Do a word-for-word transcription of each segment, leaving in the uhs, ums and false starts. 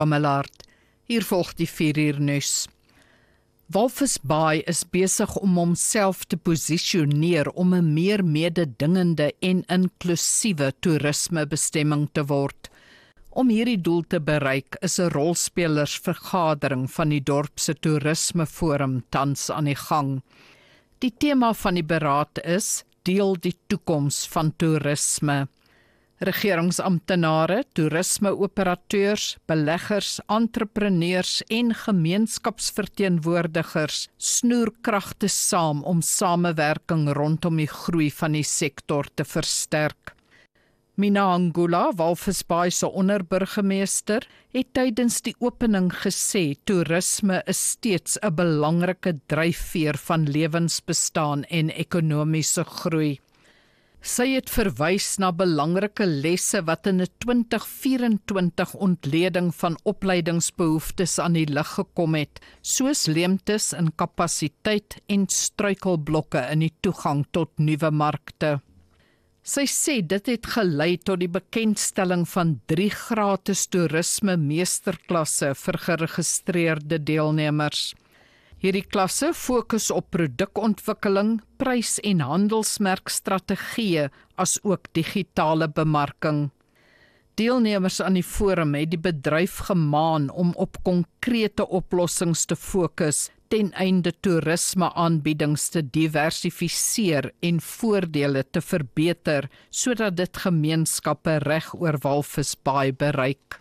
Millard. Hier volg die vier uur nuus. Walvis Bay is besig om homself te posisioneer om 'n meer mededingende en inklusiewe toerismebestemming te word. Om hierdie doel te bereik is 'n rolspelersvergadering van die dorp se toerismeforum tans aan die gang. Die tema van die beraad is Deel die toekoms van toerisme. Regeringsamptenare, toerismeoperateurs, beleggers, entrepreneurs en gemeenskapsverteenwoordigers snoer kragte saam om samewerking rondom die groei van die sektor te versterk. Mina Angula, Walvis Bay se onderburgemeester, het tydens die opening gesê toerisme is steeds 'n belangrike dryfveer van lewensbestaan en ekonomiese groei. Sy het verwys na belangrike lesse wat in 'n twintig vyf-en-twintig ontleding van opleidingsbehoeftes aan die lig gekom het, soos leemtes in kapasiteit en struikelblokke in die toegang tot nuwe markte. Sy sê dit het gelei tot die bekendstelling van drie gratis toerisme meesterklasse vir geregistreerde deelnemers. Hierdie klasse fokus op produkontwikkeling, prys- en handelsmerkstrategieë as ook digitale bemarking. Deelnemers aan die forum het die bedryf gemaan om op konkrete oplossings te fokus ten einde toerisme-aanbiedings te diversifiseer en voordele te verbeter, sodat dit gemeenskappe reg oor Walvis Bay bereik.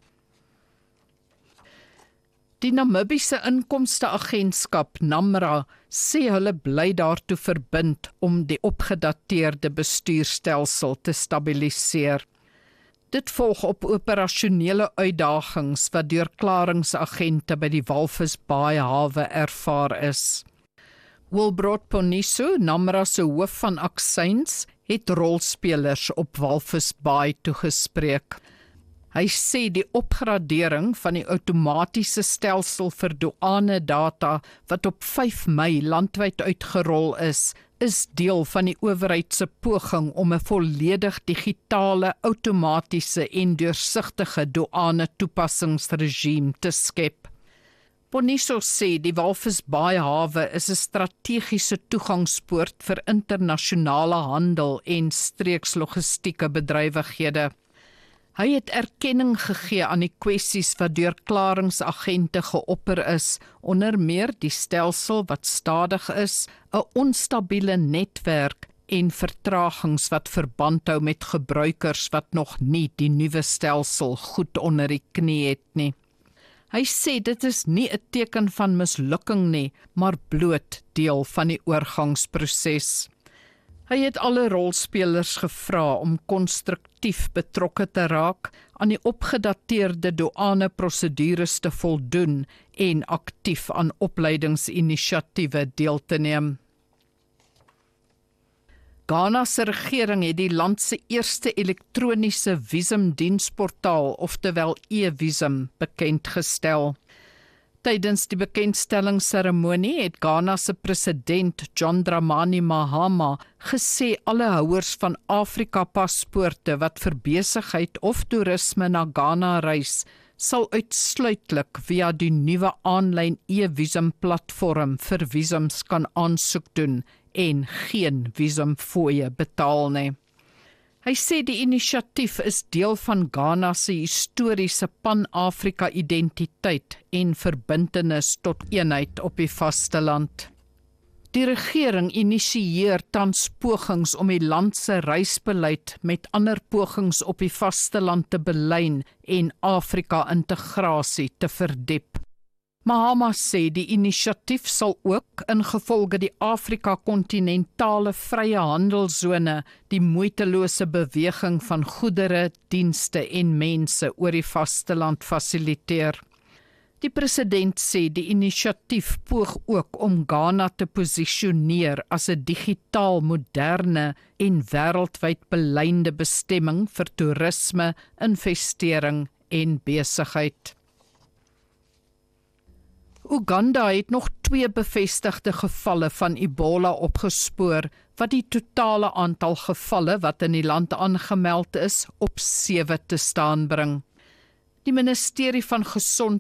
Die Namibiese Inkomsteagentskap NAMRA sê hulle bly daartoe verbind om die opgedateerde bestuurstelsel te stabiliseer. Dit volg op operasionele uitdagings wat deur klaringsagente by die Walvis Bay hawe ervaar is. Wilbrod Poniso, NAMRA se hoof van aksies, het rolspelers op Walvis Bay toegespreek. Hy sê die opgradering van die outomatiese stelsel vir douane-data wat op vyf Mei landwyd uitgerol is, is deel van die owerheid se poging om 'n volledig digitale, outomatiese en deursigtige douane-toepassingsregime te skep. Poniso sê die Walvis Bay hawe is 'n strategiese toegangspoort vir internasionale handel en streekslogistieke bedrywighede. Hy het erkenning gegee aan die kwessies wat deur klaringsagente geopper is, onder meer die stelsel wat stadig is, 'n onstabiele netwerk en vertragings wat verband hou met gebruikers wat nog nie die nuwe stelsel goed onder die knie het nie. Hy sê dit is nie 'n teken van mislukking nie, maar bloot deel van die oorgangsproses. Hy het alle rolspelers gevra om konstruktief betrokke te raak, aan die opgedateerde douane-prosedures te voldoen en aktief aan opleidingsinisiatiewe deel te neem. Ghana se regering het die land se eerste elektroniese visumdiensportaal, oftewel e-visum, bekendgestel. Tydens die bekendstellingsseremonie het Ghana se president John Dramani Mahama gesê alle houers van Afrika-paspoorte wat vir besigheid of toerisme na Ghana reis, sal uitsluitlik via die nuwe aanlyn e-visum platform vir visums kan aansoek doen en geen visumfooie betaal nie. Hy sê die inisiatief is deel van Ghana se historiese Pan-Afrika-identiteit en verbintenis tot eenheid op die vasteland. Die regering initieer tans pogings om die land se reisbeleid met ander pogings op die vasteland te belyn en Afrika-integrasie te verdiep. Mahama sê die inisiatief sal ook ingevolge die Afrika-kontinentale vrye handelsone die moeitelose beweging van goedere, dienste en mense oor die vasteland fasiliteer. Die president sê die inisiatief poog ook om Ghana te posisioneer as 'n digitaal moderne en wêreldwyd belynde bestemming vir toerisme, investering en besigheid. Uganda het nog twee bevestigde gevalle van Ebola opgespoor, wat die totale aantal gevalle wat in die land aangemeld is, op sewe te staan bring. Die Ministerie van Gesondheid